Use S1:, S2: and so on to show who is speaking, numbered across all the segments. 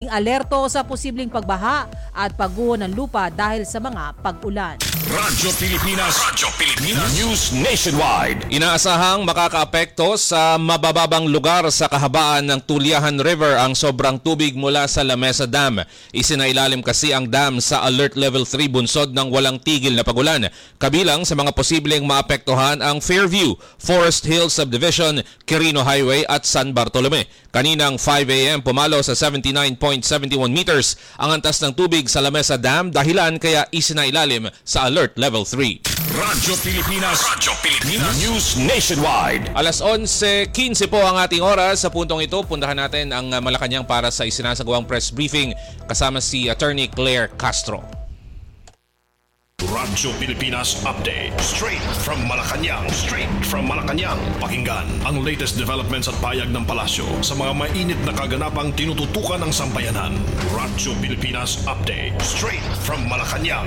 S1: alerto sa posibleng pagbaha at pagguho ng lupa dahil sa mga pag-ulan.
S2: Radyo Pilipinas News Nationwide.
S3: Inaasahang makakaapekto sa mabababang lugar sa kahabaan ng Tuliahan River ang sobrang tubig mula sa La Mesa Dam. Isinailalim kasi ang dam sa Alert Level 3 bunsod ng walang tigil na pagulan. Kabilang sa mga posibleng maapektuhan ang Fairview, Forest Hills Subdivision, Quirino Highway at San Bartolome. Kaninang 5 a.m. pumalo sa 79.71 meters ang antas ng tubig sa La Mesa Dam, dahilan kaya isinailalim sa Alert Level 3.
S2: Radyo Pilipinas News Nationwide.
S3: Alas 11:15 po ang ating oras. Sa puntong ito, puntahan natin ang Malacanang para sa isinasagawang press briefing kasama si Attorney Claire Castro.
S2: Radyo Pilipinas Update. Straight from Malacanang. Pakinggan ang latest developments at payag ng palasyo sa mga mainit na kaganapang tinututukan ng sambayanan. Radyo Pilipinas Update. Straight from Malacanang.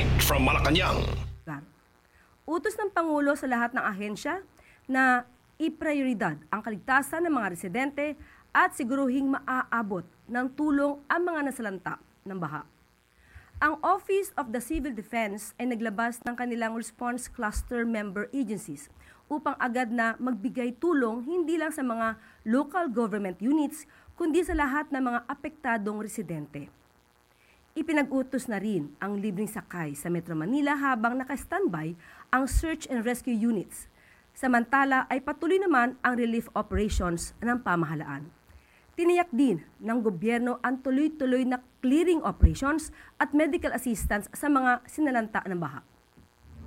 S4: Utos ng Pangulo sa lahat ng ahensya na iprioridad ang kaligtasan ng mga residente at siguruhing maaabot ng tulong ang mga nasalanta ng baha. Ang Office of the Civil Defense ay naglabas ng kanilang response cluster member agencies upang agad na magbigay tulong hindi lang sa mga local government units kundi sa lahat ng mga apektadong residente. Ipinag-utos na rin ang libreng sakay sa Metro Manila habang naka-standby ang search and rescue units. Samantala ay patuloy naman ang relief operations ng pamahalaan. Tiniyak din ng gobyerno ang tuloy-tuloy na clearing operations at medical assistance sa mga sinalanta ng baha.